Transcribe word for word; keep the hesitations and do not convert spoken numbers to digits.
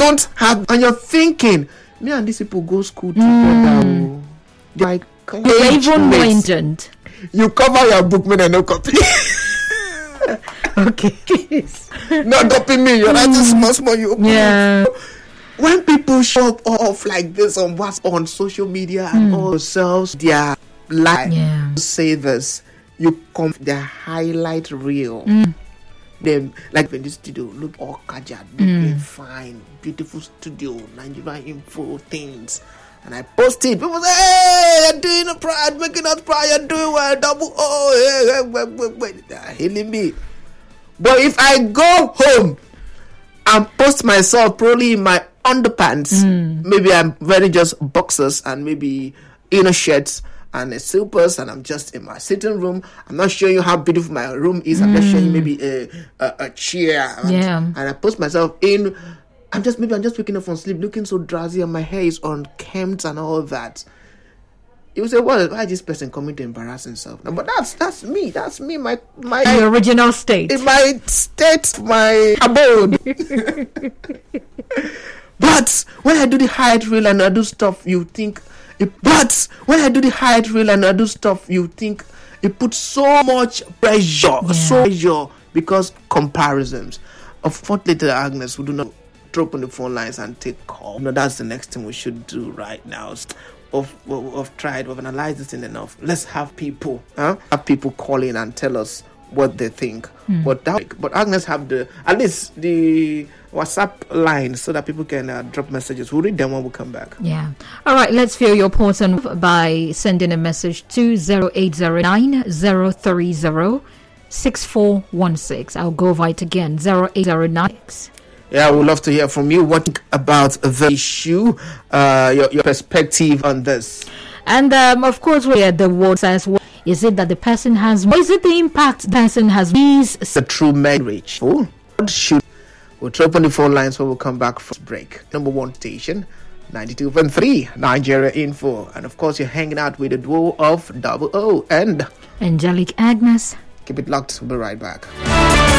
don't have, and you're thinking, me and these people go school together. Mm. Like, you're even more intent. You cover your book, me and no copy. Okay. Not copy me, you're writing mm. small, small. You yeah. When people show off like this on what's on social media and mm. all themselves, their life, yeah. say this, you come their highlight reel. Mm. Them like in the studio, look all kajad, looking mm. fine, beautiful studio, Nigeria info things. And I post it. People say, hey, you're doing a pride, making us proud, you're doing well, double oh, hey, wait, wait, wait. They're healing me. But if I go home and post myself probably in my underpants, mm. maybe I'm wearing just boxers and maybe inner shirts and a slippers, and I'm just in my sitting room. I'm not showing you how beautiful my room is. I'm mm. just showing you maybe a, a, a chair. And, yeah. and I post myself in... I'm just maybe I'm just waking up from sleep, looking so drowsy, and my hair is unkempt and all that. You say, "Well, why is this person coming to embarrass himself?" No, but that's that's me. That's me. My my the original state. In my state, my abode. But when I do the height reel and I do stuff, you think. It, but when I do the height reel and I do stuff, you think it puts so much pressure, yeah. so pressure because comparisons. Unfortunately, Agnes, we do not. Open the phone lines and take call. No, that's the next thing we should do right now. Of of tried, we've analyzed this thing enough. Let's have people, huh? Have people call in and tell us what they think. Mm. But that, but Agnes have the at least the WhatsApp line so that people can uh, drop messages. We'll read them when we come back. Yeah. All right. Let's feel your portion by sending a message to zero eight zero nine zero three zero six four one six. I'll go over it again. Zero eight zero nine. Yeah, we'd love to hear from you. What about the issue? Uh, your, your perspective on this. And um, of course, we had the word says, what is it that the person has? What is it the impact the person has? Is the true marriage? What should we'll open the phone lines when we come back from break. Number one station, ninety-two point three Nigeria Info, and of course, you're hanging out with the duo of Double O and Angelic Agnes. Keep it locked. We'll be right back.